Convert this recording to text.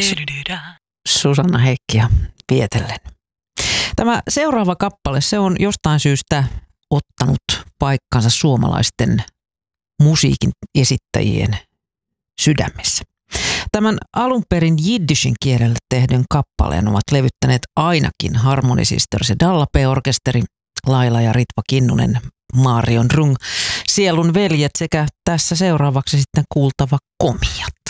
Susanna Heikkiä vietellen. Tämä seuraava kappale, se on jostain syystä ottanut paikkansa suomalaisten musiikin esittäjien sydämissä. Tämän alun perin jiddishin kielellä tehdyn kappaleen ovat levyttäneet ainakin Harmony Sisters ja Dalla P-orkesteri, Laila ja Ritva Kinnunen, Marion Rung, Sielun veljet sekä tässä seuraavaksi sitten kuultava Komiat.